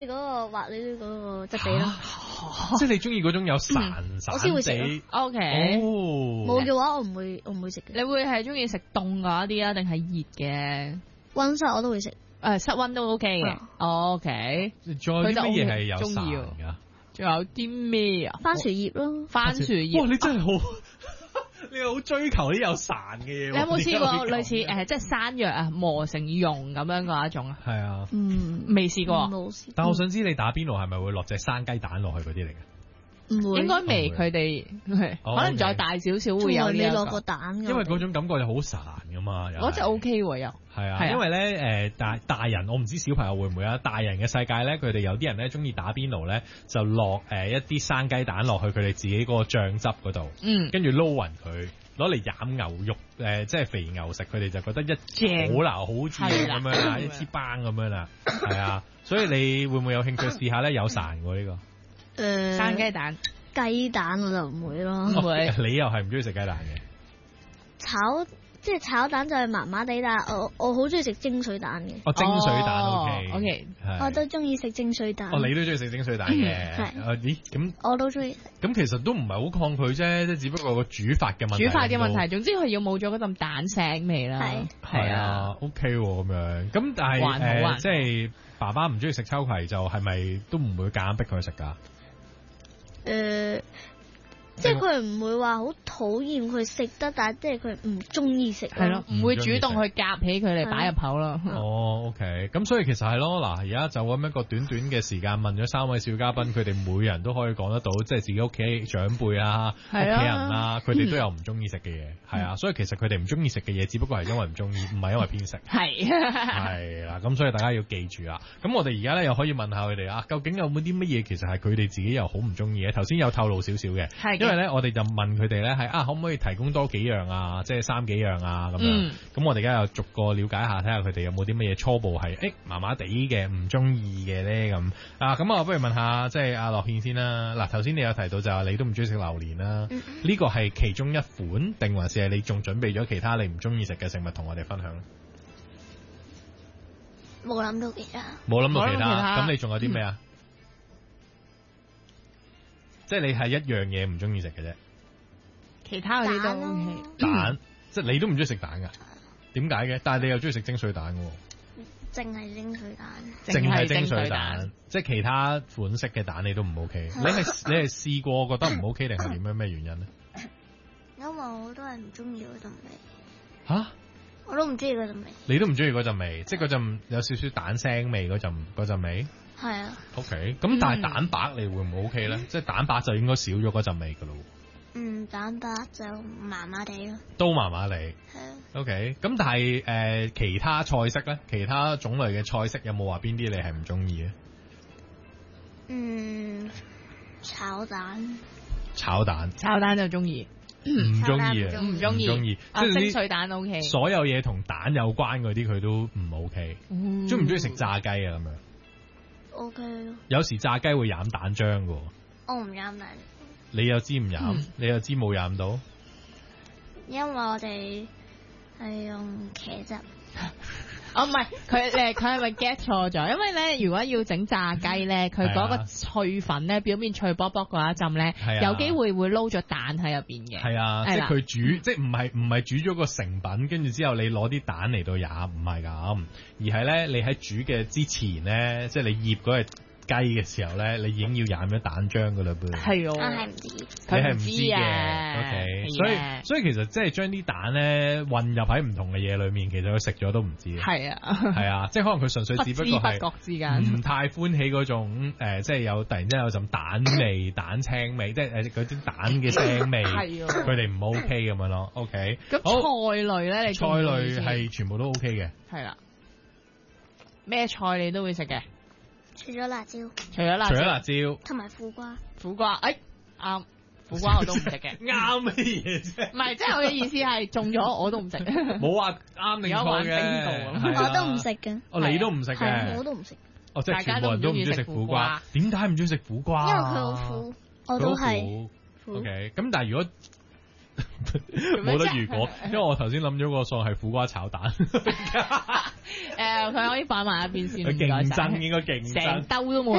嗰個滑捋捋嗰個質地咯。 即係你中意嗰種有散我先會食地。 O K， 冇嘅話我唔會食嘅。 你會係中意食凍嗰啲啊，定係熱嘅？ 溫室我都會食。 室溫都 O K 嘅。O K， 仲有啲乜嘢係有散㗎？ 仲有啲咩啊？ 番薯葉咯。 番薯葉。 哇！你真係好，你好追求啲有散嘅嘢。 你有冇試過類似即係山藥啊磨成蓉咁樣嗰一種啊？ 係啊。 未試過。 冇試過。 但我想知你打邊爐係咪會落隻生雞蛋落去嗰啲嚟嘅？ 唔會， 應該未，佢哋可能再大少少會有呢一個。 落個蛋。 因為嗰種感覺就好散噶嘛。 嗰隻 O K 喎又。 係啊，因為咧大人，我唔知小朋友會唔會啊。大人嘅世界咧，佢哋有啲人咧中意打邊爐咧，就落一啲生雞蛋落去佢哋自己嗰個醬汁嗰度，跟住撈勻佢，攞嚟飲牛肉即係肥牛食，佢哋就覺得一好好似咁樣啦，一支棒咁樣啦，係啊，所以你會唔會有興趣試下咧？有散喎呢個。 生雞蛋我就唔會咯。 唔會。 你又係唔中意食雞蛋嘅？ 炒蛋就係麻麻地，但係我好中意食蒸水蛋嘅。 蒸水蛋 OK， 我都中意食蒸水蛋。 你都中意食蒸水蛋嘅？係。咦，咁我都中意。咁其實都唔係好抗拒啫，即係只不過個煮法嘅問題。 煮法嘅問題，總之佢要冇咗嗰陣蛋腥味啦。 係啊 OK 咁樣。咁但係即係爸爸唔中意食秋葵，就係咪都唔會夾硬逼佢食㗎？ 即係佢唔會話好討厭佢食得，但係即係佢唔中意食。 係咯，唔會主動去夾起佢嚟擺入口咯。 OK，咁所以其實係咯，嗱，而家就咁一個短短嘅時間問咗3位小嘉賓，佢哋每人都可以講得到，即係自己屋企長輩啊、屋企人啊，佢哋都有唔中意食嘅嘢，係啊，所以其實佢哋唔中意食嘅嘢，只不過係因為唔中意，唔係因為偏食。係啦，咁所以大家要記住啦。咁我哋而家咧又可以問下佢哋啊，究竟有冇啲乜嘢其實係佢哋自己又好唔中意嘅？頭先有透露少少嘅，因為咧我哋就問佢哋咧係可唔可以提供多幾樣啊，即係3幾樣啊咁樣。咁我哋而家又逐個了解下，睇下佢哋有冇啲乜嘢初步係麻麻地嘅唔中意嘅咧咁。咁我不如問下即係阿樂憲先啦。嗱，頭先你有提到就係你都唔中意食榴蓮啦，呢個係其中一款定還是係你仲準備咗其他你唔中意食嘅食物同我哋分享？ 冇諗到其他。 冇諗到其他，咁你仲有啲咩啊？即係你係一樣嘢唔中意食嘅啫， 其他嗰啲都 OK。 蛋，即係你都唔中意食蛋噶？點解嘅？但係你又中意食蒸水蛋嘅？ 淨係蒸水蛋。 淨係蒸水蛋，即係其他款式嘅蛋你都唔 OK。你係試過覺得唔 OK 定係點樣？咩原因咧？ 因為我都係唔中意嗰陣味。 吓？ 我都唔中意嗰陣味。 你都唔中意嗰陣味，即係嗰陣有少少蛋腥味嗰陣味。係啊。 OK，咁但係蛋白你會唔會 OK 咧？即係蛋白就應該少咗嗰陣味噶咯。 蛋白就麻麻地咯。都麻麻地。係啊。OK，咁但係其他菜式咧，其他種類嘅菜式有冇話邊啲你係唔中意嘅？ 炒蛋。 炒蛋就中意。 唔中意啊！ 唔中意。蒸水蛋 OK。 所有嘢同蛋有關嗰啲佢都唔 OK。中唔中意食炸雞啊？咁樣 OK 咯。有時炸雞會飲蛋漿噶。 我唔飲蛋。 你又知唔飲？你又知冇飲到？ 因為我哋係用茄汁。 唔係，佢係咪 get 錯咗？因為咧，如果要整炸雞咧，佢嗰個脆粉咧，表面脆卜卜嗰一浸咧，有機會撈咗蛋喺入邊嘅。係啊， 即係佢煮，即係唔係煮咗個成品，跟住之後你攞啲蛋嚟到飲，唔係咁，而係咧你喺煮嘅之前咧，即係你醃嗰隻雞嘅時候咧，你已經要飲咗蛋漿噶啦噃。係我係唔知， 你係唔知嘅。OK，所以其實即係將啲蛋咧混入喺唔同嘅嘢裏面，其實佢食咗都唔知。係啊，即係可能佢純粹只不過係不知不覺之間唔太歡喜嗰種即係有突然之間有陣蛋味、蛋青味，即係嗰啲蛋嘅腥味，佢哋唔 OK 咁樣咯。OK， 咁菜類咧，你菜類係全部都 OK 嘅。係啦， 咩菜你都會食嘅？ 除咗辣椒， 同埋苦瓜， 啱，苦瓜我都唔食嘅。 啱咩嘢啫？ 唔係，即係我嘅意思係中咗我都唔食。 冇話啱定錯嘅。 我都唔食嘅。 你都唔食嘅？ 我都唔食。 即係全部人都唔中意食苦瓜。點解唔中意食苦瓜？ 因為佢好苦，我都係。 OK，咁但係如果冇得如果，因為我頭先諗咗個餸係苦瓜炒蛋。 佢可以擺埋一邊先。 佢競爭應該競爭， 成兜都冇